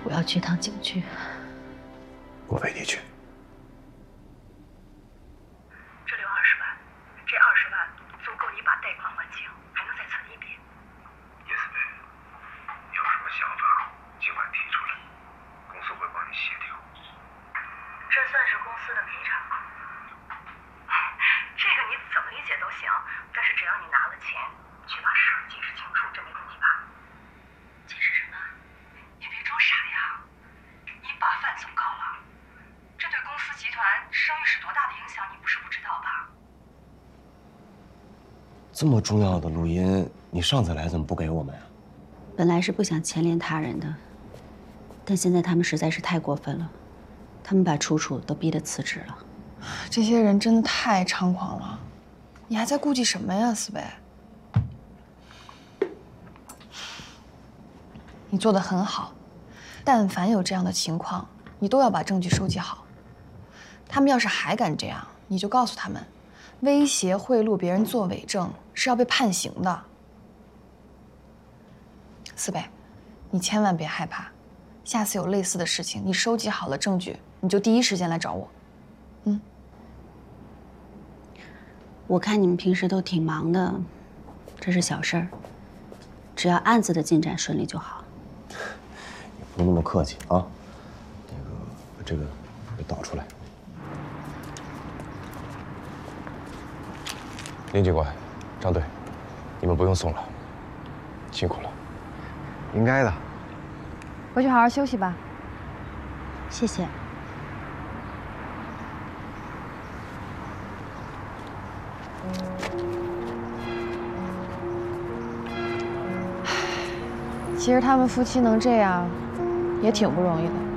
我要去趟警局。 我陪你去。 这留20万，这20万足够你把贷款还清，还能再存一笔。 叶思维，你有什么想法，尽管提出来，公司会帮你协调。 这算是公司的赔偿。这个你怎么理解都行，但是只要你拿了钱，去把事解释清楚，这没问题吧？解释什么？你别装傻呀！你把范总告了，这对公司集团声誉是多大的影响，你不是不知道吧？ 这么重要的录音，你上次来怎么不给我们呀？ 本来是不想牵连他人的，但现在他们实在是太过分了，他们把楚楚都逼得辞职了。 这些人真的太猖狂了，你还在顾忌什么呀，思维？你做得很好，但凡有这样的情况，你都要把证据收集好。他们要是还敢这样，你就告诉他们，威胁贿赂别人做伪证是要被判刑的。思维，你千万别害怕，下次有类似的事情，你收集好了证据，你就第一时间来找我。 我看你们平时都挺忙的，这是小事儿，只要案子的进展顺利就好。 你不用那么客气啊。把这个给导出来。林警官，张队，你们不用送了，辛苦了。 应该的。 回去好好休息吧。 谢谢。 其实他们夫妻能这样，也挺不容易的。